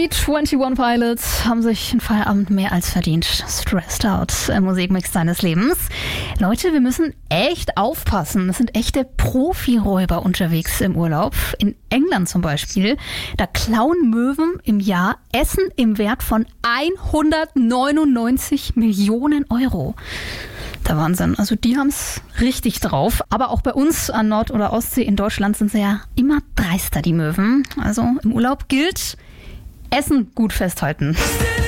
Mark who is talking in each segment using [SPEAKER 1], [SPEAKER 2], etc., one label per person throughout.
[SPEAKER 1] Die 21 Pilots haben sich einen Feierabend mehr als verdient. Stressed out im Musikmix deines Lebens. Leute, wir müssen echt aufpassen. Es sind echte Profi-Räuber unterwegs im Urlaub. In England zum Beispiel. Da klauen Möwen im Jahr Essen im Wert von 199 Millionen Euro. Der Wahnsinn. Also die haben es richtig drauf. Aber auch bei uns an Nord- oder Ostsee in Deutschland sind sie ja immer dreister, die Möwen. Also im Urlaub gilt, Essen gut festhalten.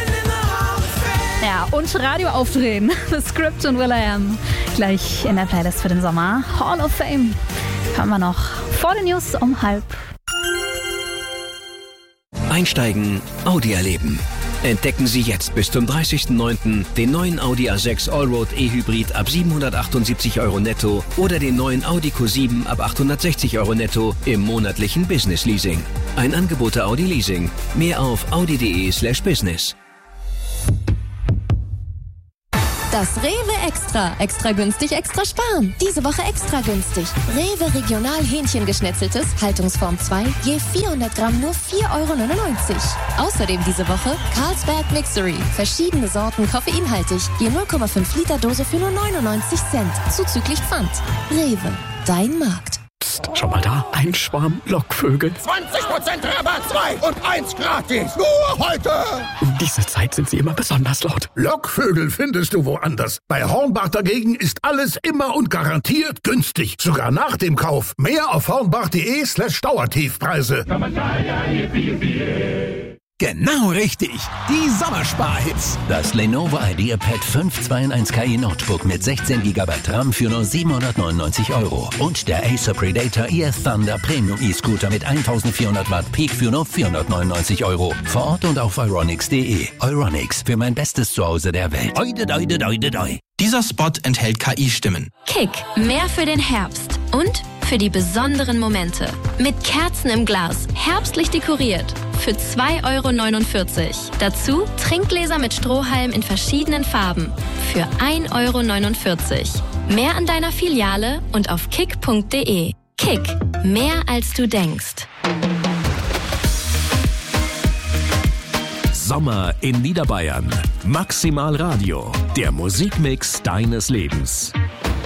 [SPEAKER 1] Ja, und Radio aufdrehen. The Script und will.i.am. Gleich in der Playlist für den Sommer. Hall of Fame. Hören wir noch vor den News um 12:30.
[SPEAKER 2] Einsteigen, Audi erleben. Entdecken Sie jetzt bis zum 30.09. den neuen Audi A6 Allroad E-Hybrid ab 778 Euro netto oder den neuen Audi Q7 ab 860 Euro netto im monatlichen Business Leasing. Ein Angebot der Audi Leasing. Mehr auf audi.de/business.
[SPEAKER 3] Das Rewe Extra. Extra günstig, extra sparen. Diese Woche extra günstig. Rewe Regional Hähnchengeschnetzeltes, Haltungsform 2, je 400 Gramm nur 4,99 €. Außerdem diese Woche Carlsberg Mixery. Verschiedene Sorten, koffeinhaltig. Je 0,5 Liter Dose für nur 99 Cent. Zuzüglich Pfand. Rewe. Dein Markt.
[SPEAKER 4] Psst, schau mal da. Ein Schwarm Lockvögel.
[SPEAKER 5] 20% Rabatt, 2 und 1 gratis. Nur heute.
[SPEAKER 4] Um diese Zeit sind sie immer besonders laut.
[SPEAKER 5] Lockvögel findest du woanders. Bei Hornbach dagegen ist alles immer und garantiert günstig. Sogar nach dem Kauf. Mehr auf hornbach.de/Dauertiefpreise.
[SPEAKER 6] Genau richtig. Die Sommersparhits. Das Lenovo IdeaPad 5 2-in-1 KI Notebook mit 16 GB RAM für nur 799 €. Und der Acer Predator EF Thunder Premium E-Scooter mit 1400 Watt Peak für nur 499 €. Vor Ort und auf euronics.de. Euronics, für mein bestes Zuhause der Welt. Oide, doide, doide, doi.
[SPEAKER 7] Dieser Spot enthält KI-Stimmen.
[SPEAKER 8] Kick, mehr für den Herbst und für die besonderen Momente. Mit Kerzen im Glas, herbstlich dekoriert. Für 2,49 €. Dazu Trinkgläser mit Strohhalm in verschiedenen Farben. Für 1,49 €. Mehr an deiner Filiale und auf kick.de. Kick, mehr als du denkst.
[SPEAKER 9] Sommer in Niederbayern. Maximal Radio. Der Musikmix deines Lebens.